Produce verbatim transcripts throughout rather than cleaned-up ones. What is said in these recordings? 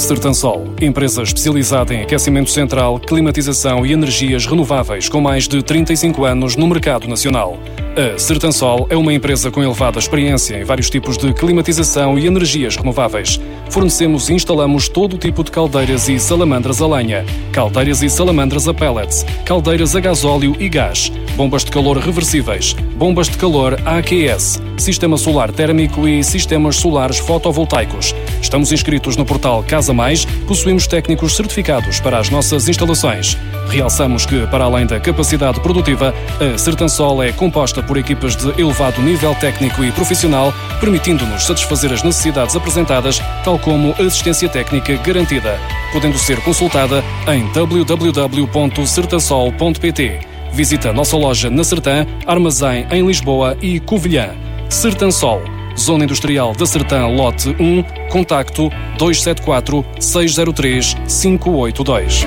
Sertansol, empresa especializada em aquecimento central, climatização e energias renováveis com mais de trinta e cinco anos no mercado nacional. A Sertansol é uma empresa com elevada experiência em vários tipos de climatização e energias renováveis. Fornecemos e instalamos todo o tipo de caldeiras e salamandras a lenha, caldeiras e salamandras a pellets, caldeiras a gasóleo e gás, bombas de calor reversíveis, bombas de calor A Q S, sistema solar térmico e sistemas solares fotovoltaicos. Estamos inscritos no portal Casa Mais, possuímos técnicos certificados para as nossas instalações. Realçamos que, para além da capacidade produtiva, a Sertansol é composta por equipas de elevado nível técnico e profissional, permitindo-nos satisfazer as necessidades apresentadas, tal como assistência técnica garantida, podendo ser consultada em w w w ponto sertansol ponto p t. Visita a nossa loja na Sertã, armazém em Lisboa e Covilhã. Sertansol, Zona Industrial da Sertã, lote um, contacto dois sete quatro, seis zero três, cinco oito dois.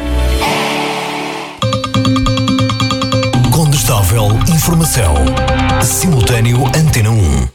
Condestável Informação. Simultâneo Antena um.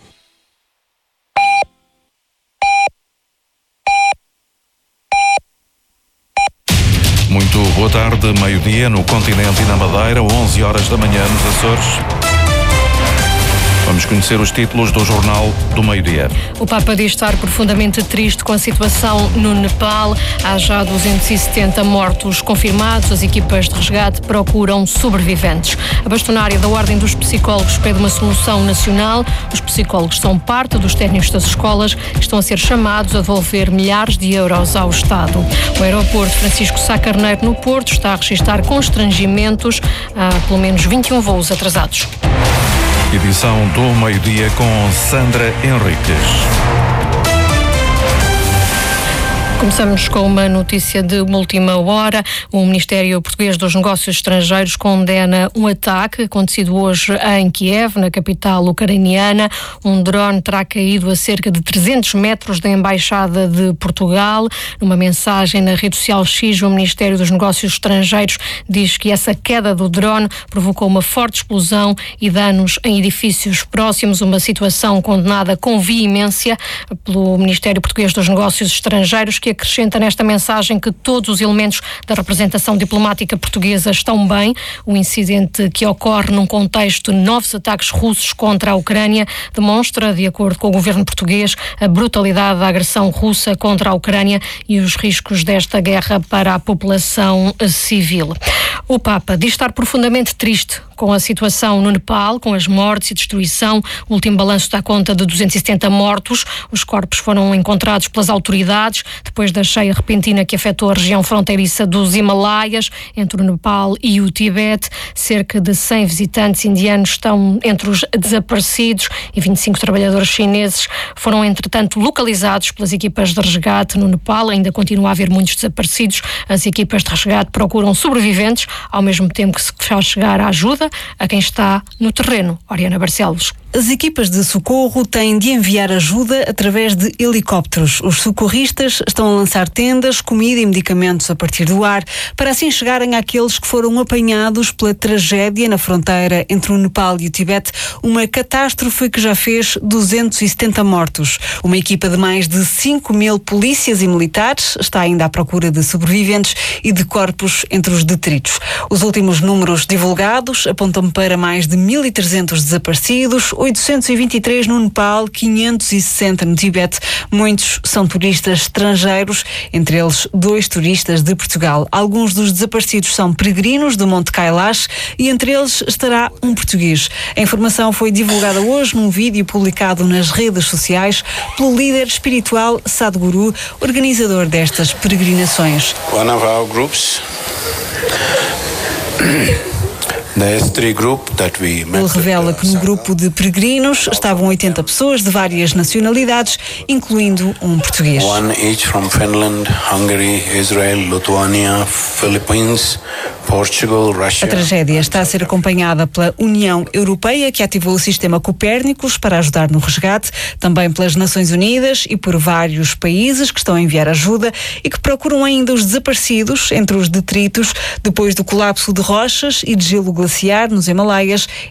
Muito boa tarde, meio-dia no continente e na Madeira, onze horas da manhã nos Açores. Vamos conhecer os títulos do Jornal do Meio-Dia. O Papa diz estar profundamente triste com a situação no Nepal. Há já duzentos e setenta mortos confirmados. As equipas de resgate procuram sobreviventes. A bastonária da Ordem dos Psicólogos pede uma solução nacional. Os psicólogos são parte dos técnicos das escolas que estão a ser chamados a devolver milhares de euros ao Estado. O aeroporto Francisco Sá Carneiro no Porto está a registrar constrangimentos. Há pelo menos vinte e um voos atrasados. Edição do Meio-Dia com Sandra Henriques. Começamos com uma notícia de última hora. O Ministério Português dos Negócios Estrangeiros condena um ataque acontecido hoje em Kiev, na capital ucraniana. Um drone terá caído a cerca de trezentos metros da Embaixada de Portugal. Numa mensagem na rede social X, o Ministério dos Negócios Estrangeiros diz que essa queda do drone provocou uma forte explosão e danos em edifícios próximos, uma situação condenada com veemência pelo Ministério Português dos Negócios Estrangeiros, que acrescenta nesta mensagem que todos os elementos da representação diplomática portuguesa estão bem. O incidente, que ocorre num contexto de novos ataques russos contra a Ucrânia, demonstra, de acordo com o governo português, a brutalidade da agressão russa contra a Ucrânia e os riscos desta guerra para a população civil. O Papa diz estar profundamente triste com a situação no Nepal, com as mortes e destruição. O último balanço dá conta de duzentos e setenta mortos. Os corpos foram encontrados pelas autoridades depois da cheia repentina que afetou a região fronteiriça dos Himalaias, entre o Nepal e o Tibete. Cerca de cem visitantes indianos estão entre os desaparecidos e vinte e cinco trabalhadores chineses foram, entretanto, localizados pelas equipas de resgate no Nepal. Ainda continua a haver muitos desaparecidos. As equipas de resgate procuram sobreviventes, ao mesmo tempo que se faz chegar a ajuda a quem está no terreno. Oriana Barcelos. As equipas de socorro têm de enviar ajuda através de helicópteros. Os socorristas estão a lançar tendas, comida e medicamentos a partir do ar, para assim chegarem àqueles que foram apanhados pela tragédia na fronteira entre o Nepal e o Tibete, uma catástrofe que já fez duzentos e setenta mortos. Uma equipa de mais de cinco mil polícias e militares está ainda à procura de sobreviventes e de corpos entre os detritos. Os últimos números divulgados apontam para mais de mil e trezentos desaparecidos, oitocentos e vinte e três no Nepal, quinhentos e sessenta no Tibete. Muitos são turistas estrangeiros, entre eles dois turistas de Portugal. Alguns dos desaparecidos são peregrinos do Monte Kailash e entre eles estará um português. A informação foi divulgada hoje num vídeo publicado nas redes sociais pelo líder espiritual Sadhguru, organizador destas peregrinações. One of our groups Ele revela que no grupo de peregrinos estavam oitenta pessoas de várias nacionalidades, incluindo um português. One each from Finland, Hungary, Israel, Lithuania, Philippines, Portugal, Russia. A tragédia está a ser acompanhada pela União Europeia, que ativou o sistema Copérnicos para ajudar no resgate, também pelas Nações Unidas e por vários países que estão a enviar ajuda e que procuram ainda os desaparecidos entre os detritos depois do colapso de rochas e de gelo glaciar nos Himalaias